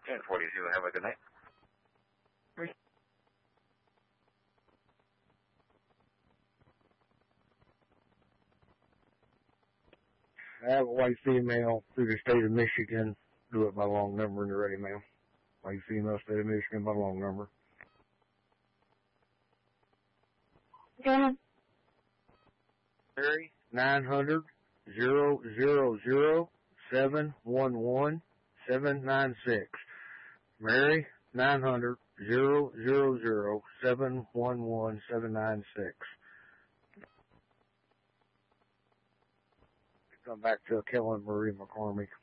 1042. Have a good night. I have a white female through the state of Michigan. Do it by long number when you're ready, ma'am. White female, state of Michigan, by long number. Go ahead. Mary, 900-000-711-796. Mary, 900-000-711-796. Come back to Kellen Marie McCormick.